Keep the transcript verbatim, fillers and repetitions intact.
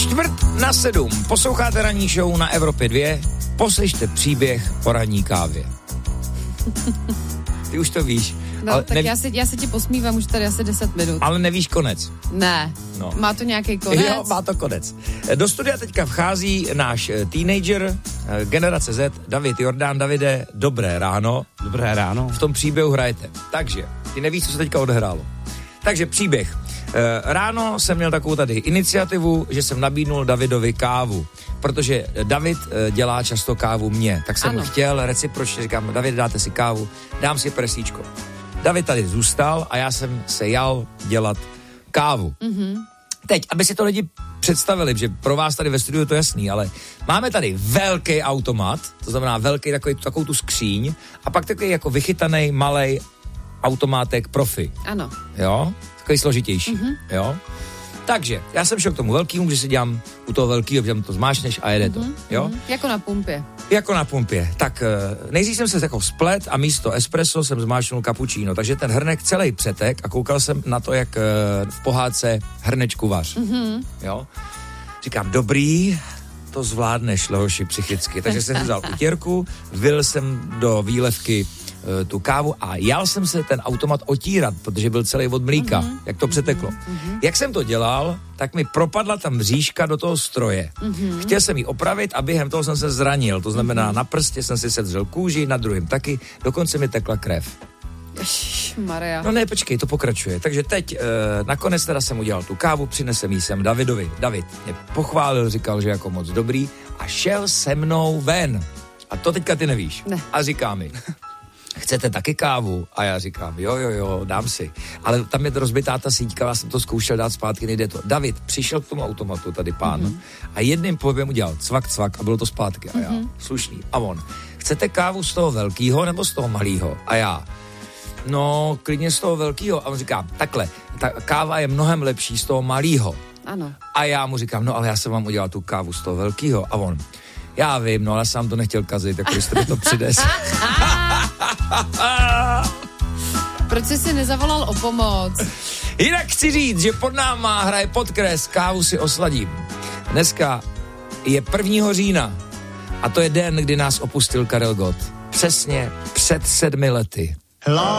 Čtvrt na sedm. Posloucháte ranní show na Evropě dva. Poslyšte příběh o ranní kávě. Ty už to víš. No, ale tak neví... já, se, já se ti posmívám už tady asi deset minut. Ale nevíš konec. Ne. No. Má to nějaký konec? Jo, má to konec. Do studia teďka vchází náš teenager, generace Z, David Jordán. Davide, dobré ráno. Dobré ráno. V tom příběhu hrajete. Takže, ty nevíš, co se teďka odehrálo. Takže příběh. Ráno jsem měl takovou tady iniciativu, že jsem nabídnul Davidovi kávu, protože David dělá často kávu mě, tak jsem ano. chtěl recipročně, říkám, David, dáte si kávu, dám si presíčko. David tady zůstal a já jsem se jal dělat kávu. Mm-hmm. Teď, aby si to lidi představili, že pro vás tady ve studiu je to jasný, ale máme tady velký automat, to znamená velký takový, takovou tu skříň a pak takový jako vychytaný malej automátek profi. Ano. Jo? Takový složitější, mm-hmm. jo? Takže, já jsem šel k tomu velkýmu, že si dělám u toho velkýho, že tam to zmášneš a jede to, mm-hmm. jo? Jako na pumpě. Jako na pumpě. Tak nejdřív jsem se jako splet a místo espresso jsem zmášnul cappuccino, takže ten hrnek celý přetek a koukal jsem na to, jak v pohádce hrnečku vař, mm-hmm. jo? Říkám, dobrý, to zvládneš, Lehoši, psychicky. Takže jsem vzal utěrku, vyl jsem do výlevky tu kávu a jal jsem se ten automat otírat, protože byl celý od mlíka, mm-hmm. jak to přeteklo. Mm-hmm. Jak jsem to dělal, tak mi propadla tam mřížka do toho stroje. Mm-hmm. Chtěl jsem ji opravit a během toho jsem se zranil, to znamená mm-hmm. na prstě jsem si sedřel kůži, na druhém taky, dokonce mi tekla krev. Ježišmarja. No ne, počkej, to pokračuje. Takže teď e, nakonec teda jsem udělal tu kávu, přinesem jí sem Davidovi. David mě pochválil, říkal, že jako moc dobrý a šel se mnou ven. A to teďka ty nevíš. Ne. A říká mi, chcete taky kávu? A já říkám, jo, jo, jo, dám si. Ale tam je rozbitá ta síťka, já jsem to zkoušel dát zpátky, nejde to. David přišel k tomu automatu, tady pán, mm-hmm. a jedným pohybem udělal cvak, cvak a bylo to zpátky. A já, mm-hmm. slušný. A on, chcete kávu z toho velkýho nebo z toho malýho? A já, no, klidně z toho velkýho. A on říká, takhle, ta káva je mnohem lepší z toho malýho. Ano. A já mu říkám, no ale já jsem vám udělal tu kávu z toho velkýho. A on, já vím, no ale sám to nechtěl kazit, jako jste mi to přines. Proč jsi si nezavolal o pomoc? Jinak chci říct, že pod náma hraje Podkres, kávu si osladím. Dneska je prvního října a to je den, kdy nás opustil Karel Gott. Přesně před sedmi lety. Hello.